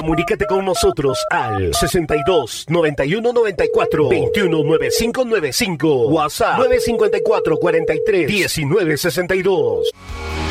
Comunícate con nosotros al 62 91 94 21 9595. WhatsApp 954 43 19 62.